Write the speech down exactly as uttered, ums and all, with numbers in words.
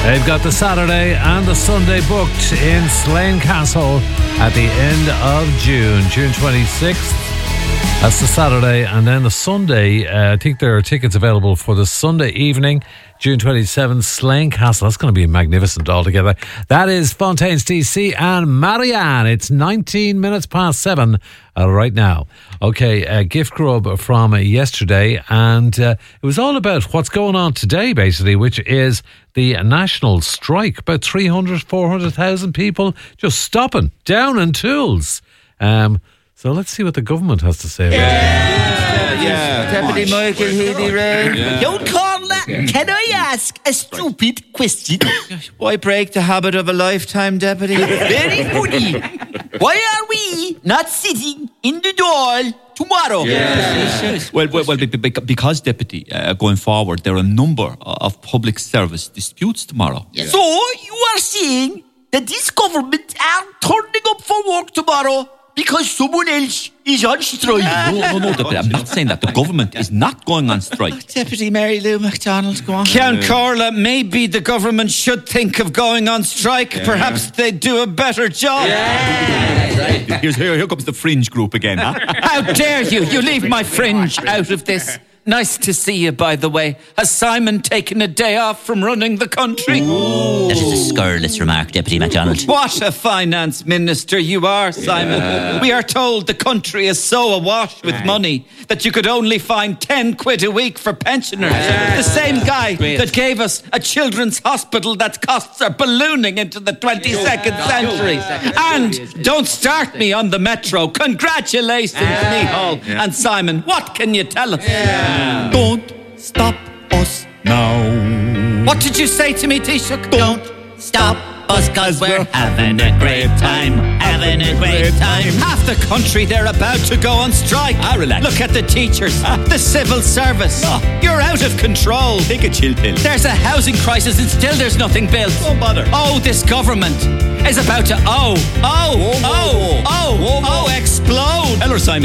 They've got the Saturday and the Sunday booked in Slane Castle at the end of June, June twenty-sixth. That's the Saturday, and then the Sunday, uh, I think there are tickets available for the Sunday evening, June twenty-seventh, Slane Castle. That's going to be magnificent altogether. That is Fontaine's D C and Marianne. It's nineteen minutes past seven uh, right now. Okay, uh, gift grub from uh, yesterday, and uh, it was all about what's going on today, basically, which is the national strike. About three hundred, four hundred thousand people just stopping down in tools. Um... So let's see what the government has to say about yeah, it. yeah. Deputy Michael Healy Ray. Yeah. Young Carla, can I ask a stupid question? Why break the habit of a lifetime, Deputy? Very funny. Why are we not sitting in the door tomorrow? Yes. Well, well, well be- be- because, Deputy, uh, going forward, there are a number of public service disputes tomorrow. So you are saying that this government are turning up for work tomorrow because someone else is on strike? No, no, no, Deputy, I'm not saying that. The government is not going on strike. Deputy Mary Lou MacDonald, go on. Count Corla, maybe the government should think of going on strike. Yeah. Perhaps they'd do a better job. Yeah. Right. Here's, here, here comes the fringe group again. Huh? How dare you? You leave my fringe out of this. Nice to see you, by the way. Has Simon taken a day off from running the country? Ooh. That is a scurrilous remark, Deputy MacDonald. What a finance minister you are, Simon. Yeah. We are told the country is so awash with money that you could only find ten quid a week for pensioners. Yeah. The same guy Great. that gave us a children's hospital that costs are ballooning into the twenty-second century. And don't start me on the metro. Congratulations, yeah. Micheál yeah. and Simon. What can you tell us? Yeah. Don't stop us now. What did you say to me, Taoiseach? Don't stop us, cause we're having a great time, having a great time. Half the country, they're about to go on strike. Ah, relax. Look at the teachers, ah. the civil service. Oh. You're out of control. Take a chill pill. There's a housing crisis and still there's nothing built. Don't bother. Oh, this government is about to oh, oh, oh, oh, oh, oh, explode. Tell her, Simon.